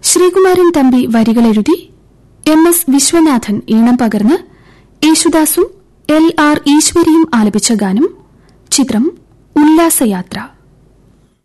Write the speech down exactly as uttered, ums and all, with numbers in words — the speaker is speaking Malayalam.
ശ്രീകുമാരൻ തമ്പി വരികളെഴുതി എം എസ് വിശ്വനാഥൻ ഈണം പകർന്ന് യേശുദാസും എൽ ആർ ഈശ്വരിയും ആലപിച്ച ഗാനം. ചിത്രം ഉല്ലാസയാത്ര.